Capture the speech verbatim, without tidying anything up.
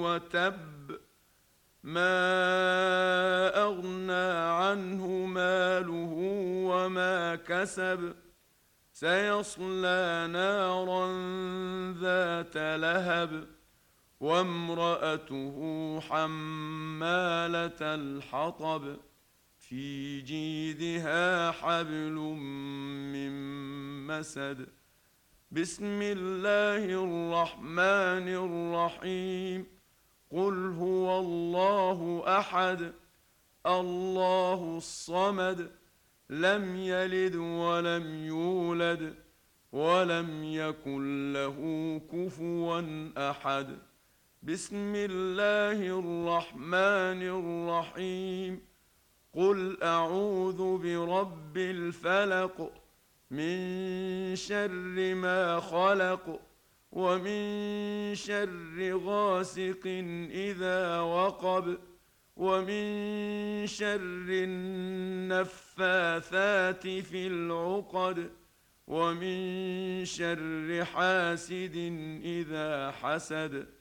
وتب ما أغنى عنه ماله وما كسب سيصلى نارا ذات لهب وامرأته حمالة الحطب في جيدها حبل من مسد بسم الله الرحمن الرحيم قل هو الله أحد الله الصمد لم يلد ولم يولد ولم يكن له كفوا أحد بسم الله الرحمن الرحيم قل أعوذ برب الفلق من شر ما خلق ومن شر غاسق إذا وقب ومن شر النفاثات في العقد ومن شر حاسد إذا حسد